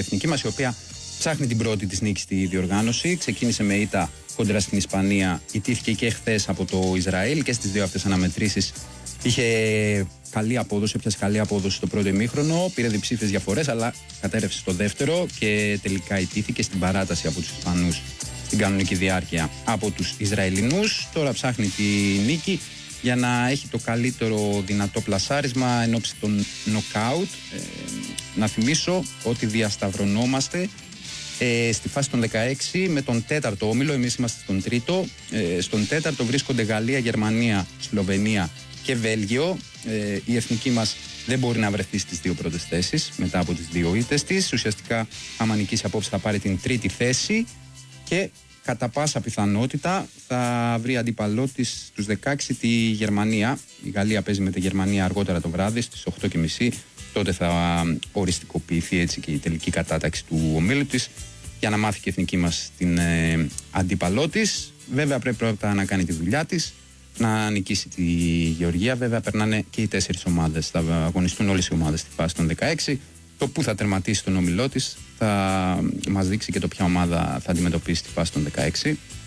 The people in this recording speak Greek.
εθνική μας, η οποία ψάχνει την πρώτη της νίκη στη διοργάνωση. Ξεκίνησε με ήττα κόντρα στην Ισπανία, ιτήθηκε και χθες από το Ισραήλ και στις δύο αυτές αναμετρήσεις είχε καλή απόδοση, έπιασε καλή απόδοση στο πρώτο ημίχρονο, πήρε διψήφιες διαφορές, αλλά κατέρευσε στο δεύτερο και τελικά ιτήθηκε στην παράταση από τους Ισπανούς στην κανονική διάρκεια από τους Ισραηλινούς. Τώρα ψάχνει τη νίκη για να έχει το καλύτερο δυνατό πλασάρισμα εν ώψη των νοκάουτ. Να θυμίσω ότι διασταυρωνόμαστε στη φάση των 16 με τον τέταρτο όμιλο. Εμείς είμαστε στον τρίτο. Στον τέταρτο βρίσκονται Γαλλία, Γερμανία, Σλοβενία και Βέλγιο. Η εθνική μας δεν μπορεί να βρεθεί στις δύο πρώτες θέσεις μετά από τις δύο ήττες της. Ουσιαστικά, άμα νικήσει απόψε, θα πάρει την τρίτη θέση και κατά πάσα πιθανότητα θα βρει αντίπαλό της στους 16 τη Γερμανία. Η Γαλλία παίζει με τη Γερμανία αργότερα το βράδυ στις 8.30. Τότε θα οριστικοποιηθεί έτσι και η τελική κατάταξη του ομίλου της για να μάθει και η εθνική μας την αντίπαλό της. Βέβαια πρέπει πρώτα να κάνει τη δουλειά της, να νικήσει τη Γεωργία. Βέβαια περνάνε και οι 4 ομάδες, θα αγωνιστούν όλες οι ομάδες στη φάση των 16. Το που θα τερματίσει τον ομιλό της θα μας δείξει και το ποια ομάδα θα αντιμετωπίσει στη φάση των 16.